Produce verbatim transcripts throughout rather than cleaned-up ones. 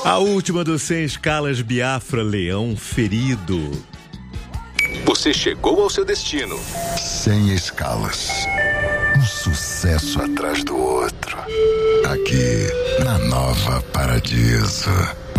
A última dos Sem Escalas, Biafra, Leão Ferido. Você chegou ao seu destino. Sem escalas. Um sucesso atrás do outro. Aqui, na Nova Paradiso.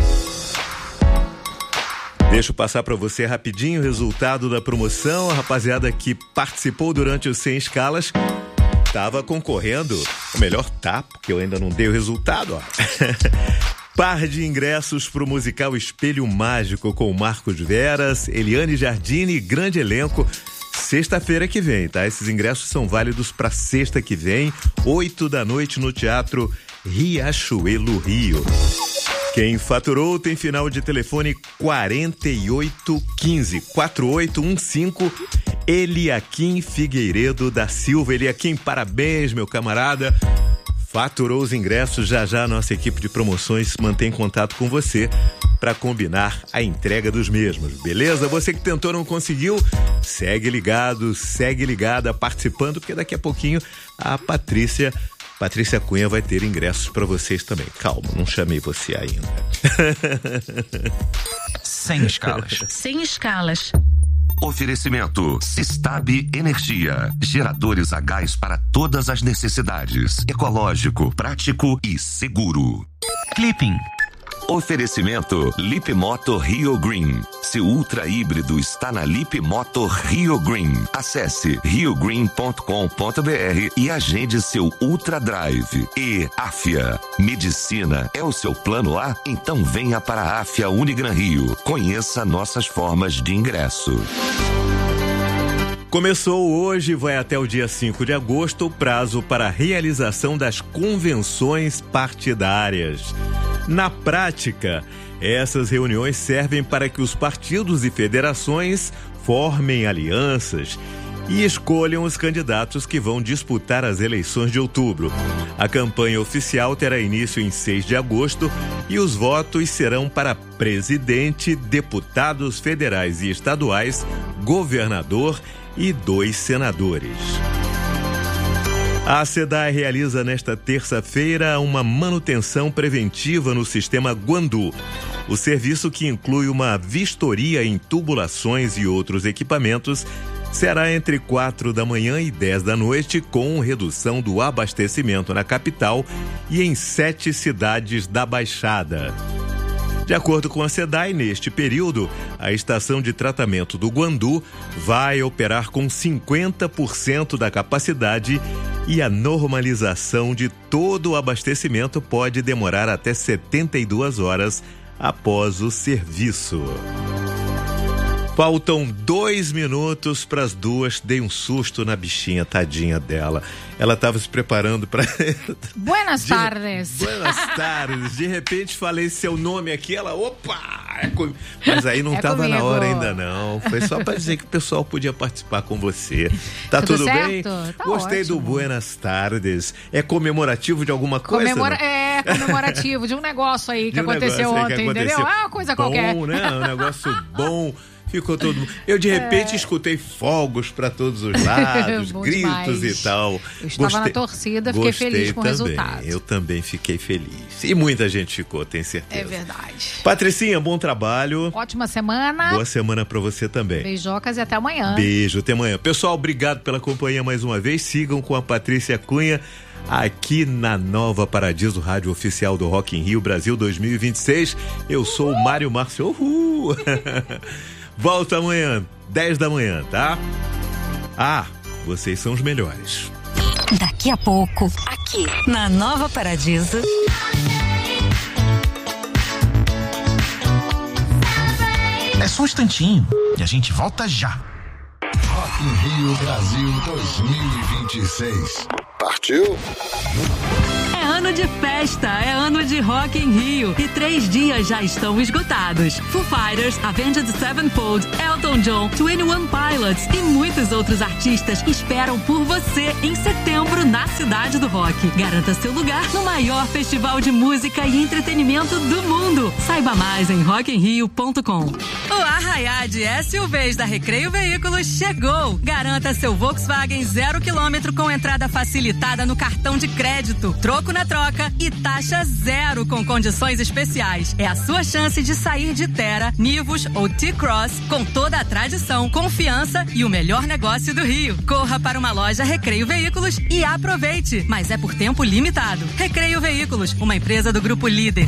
Deixa eu passar para você rapidinho o resultado da promoção. A rapaziada que participou durante os Sem Escalas estava concorrendo, ou melhor, tá, porque eu ainda não dei o resultado, ó. Par de ingressos pro musical Espelho Mágico com Marcos Veras, Eliane Jardine e grande elenco. Sexta-feira que vem, tá? Esses ingressos são válidos para sexta que vem, oito da noite no Teatro Riachuelo, Rio. Quem faturou tem final de telefone quarenta e oito quinze, quatro oito um cinco, Eliakim Figueiredo da Silva. Eliakim, parabéns, meu camarada. Faturou os ingressos, já já a nossa equipe de promoções mantém contato com você para combinar a entrega dos mesmos, beleza? Você que tentou não conseguiu, segue ligado, segue ligada, participando, porque daqui a pouquinho a Patrícia, Patrícia Cunha vai ter ingressos para vocês também. Calma, não chamei você ainda. Sem escalas. Sem escalas. Oferecimento Sistab Energia. Geradores a gás para todas as necessidades. Ecológico, prático e seguro. Clipping. Oferecimento Lip Moto Rio Green. Seu ultra híbrido está na Lip Moto Rio Green. Acesse rio green ponto com ponto b r e agende seu Ultra Drive. E Afia. Medicina é o seu plano A? Então venha para a Afia Unigran Rio. Conheça nossas formas de ingresso. Começou hoje e vai até o dia cinco de agosto o prazo para a realização das convenções partidárias. Na prática, essas reuniões servem para que os partidos e federações formem alianças e escolham os candidatos que vão disputar as eleições de outubro. A campanha oficial terá início em seis de agosto e os votos serão para presidente, deputados federais e estaduais, governador e dois senadores. A SEDAI realiza nesta terça-feira uma manutenção preventiva no sistema Guandu. O serviço, que inclui uma vistoria em tubulações e outros equipamentos, será entre quatro da manhã e dez da noite, com redução do abastecimento na capital e em sete cidades da Baixada. De acordo com a SEDAI, neste período, a estação de tratamento do Guandu vai operar com cinquenta por cento da capacidade e a normalização de todo o abastecimento pode demorar até setenta e duas horas após o serviço. Faltam dois minutos para as duas. Dei um susto na bichinha, tadinha dela. Ela estava se preparando para... Buenas tardes. Buenas tardes. De repente falei seu nome aqui, ela, opa! É com... Mas aí não estava é na hora ainda não. Foi só para dizer que o pessoal podia participar com você. Tá tudo, tudo bem? Tá Gostei ótimo. do Buenas tardes. É comemorativo de alguma coisa? Comemora... É, comemorativo de um negócio aí que de um aconteceu negócio ontem, que aconteceu. entendeu? Ah, uma coisa bom, qualquer. Né? Um negócio bom. Ficou todo mundo. Eu, de repente, é... escutei fogos para todos os lados, gritos demais. E tal. Eu estava Gostei... na torcida, fiquei Gostei feliz com também. o resultado. Eu também fiquei feliz. E muita gente ficou, tenho certeza. É verdade. Patricinha, bom trabalho. Ótima semana. Boa semana para você também. Beijocas e até amanhã. Beijo, até amanhã. Pessoal, obrigado pela companhia mais uma vez. Sigam com a Patrícia Cunha aqui na Nova Paradiso, rádio oficial do Rock in Rio Brasil dois mil e vinte e seis. Eu sou o Mário Márcio. Uhul! Volta amanhã, dez da manhã, tá? Ah, vocês são os melhores. Daqui a pouco, aqui na Nova Paradiso. É só um instantinho e a gente volta já. Rock in Rio Brasil dois mil e vinte e seis. Partiu? É ano de festa, é ano de Rock in Rio e três dias já estão esgotados. Foo Fighters, Avenged Sevenfold, Elton John, Twenty One Pilots e muitos outros artistas esperam por você em setembro na Cidade do Rock. Garanta seu lugar no maior festival de música e entretenimento do mundo. Saiba mais em rock in rio ponto com. O Arraiá de S U Vs da Recreio Veículos chegou. Garanta seu Volkswagen zero quilômetro com entrada facilitada no cartão de crédito. Troco na troca troca e taxa zero com condições especiais. É a sua chance de sair de Tera, Nivus ou T-Cross com toda a tradição, confiança e o melhor negócio do Rio. Corra para uma loja Recreio Veículos e aproveite, mas é por tempo limitado. Recreio Veículos, uma empresa do Grupo Líder.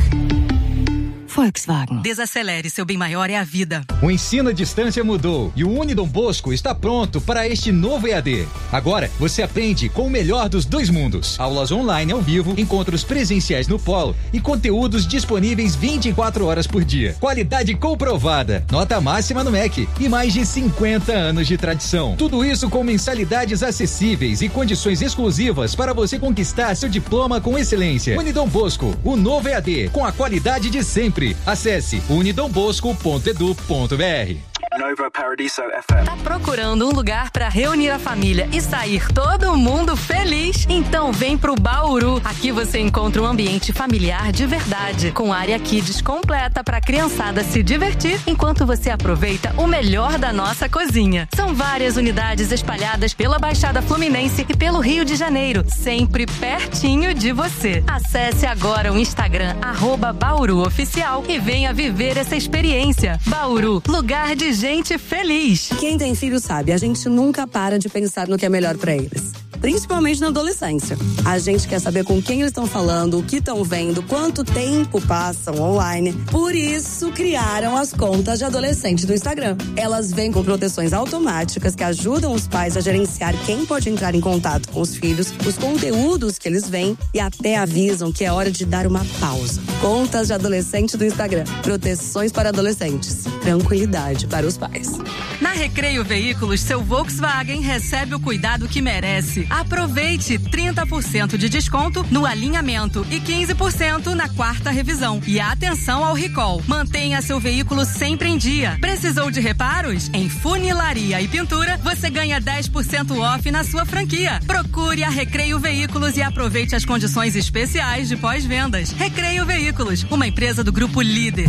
Volkswagen. Desacelere, seu bem maior é a vida. O ensino à distância mudou e o Unidom Bosco está pronto para este novo E A D. Agora, você aprende com o melhor dos dois mundos. Aulas online ao vivo, encontros presenciais no polo e conteúdos disponíveis vinte e quatro horas por dia. Qualidade comprovada, nota máxima no M E C e mais de cinquenta anos de tradição. Tudo isso com mensalidades acessíveis e condições exclusivas para você conquistar seu diploma com excelência. Unidom Bosco, o novo E A D, com a qualidade de sempre. Acesse unidom bosco ponto edu ponto br. Nova Paradiso F M. Tá procurando um lugar para reunir a família e sair todo mundo feliz? Então vem pro Bauru. Aqui você encontra um ambiente familiar de verdade, com área kids completa para a criançada se divertir enquanto você aproveita o melhor da nossa cozinha. São várias unidades espalhadas pela Baixada Fluminense e pelo Rio de Janeiro, sempre pertinho de você. Acesse agora o Instagram arroba Bauru Oficial e venha viver essa experiência. Bauru, lugar de gente feliz. Quem tem filho sabe, a gente nunca para de pensar no que é melhor pra eles. Principalmente na adolescência. A gente quer saber com quem eles estão falando, o que estão vendo, quanto tempo passam online. Por isso, criaram as contas de adolescente do Instagram. Elas vêm com proteções automáticas que ajudam os pais a gerenciar quem pode entrar em contato com os filhos, os conteúdos que eles veem e até avisam que é hora de dar uma pausa. Contas de adolescente do Instagram. Proteções para adolescentes. Tranquilidade para os pais. Na Recreio Veículos, seu Volkswagen recebe o cuidado que merece. Aproveite trinta por cento de desconto no alinhamento e quinze por cento na quarta revisão. E atenção ao recall. Mantenha seu veículo sempre em dia. Precisou de reparos? Em funilaria e pintura, você ganha dez por cento off na sua franquia. Procure a Recreio Veículos e aproveite as condições especiais de pós-vendas. Recreio Veículos, uma empresa do Grupo Líder.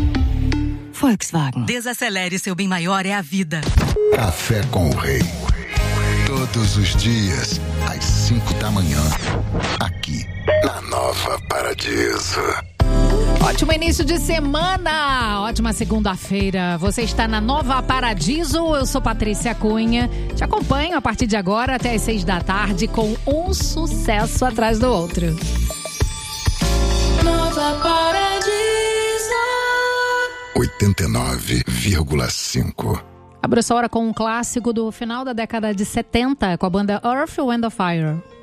Volkswagen. Desacelere, seu bem maior é a vida. Café com o Rei. Todos os dias, às cinco da manhã. Aqui, na Nova Paradiso. Ótimo início de semana, ótima segunda-feira. Você está na Nova Paradiso, eu sou Patrícia Cunha. Te acompanho a partir de agora até às seis da tarde com um sucesso atrás do outro. Nova Paradiso oitenta e nove vírgula cinco. Abro essa hora com um clássico do final da década de setenta com a banda Earth, Wind and Fire.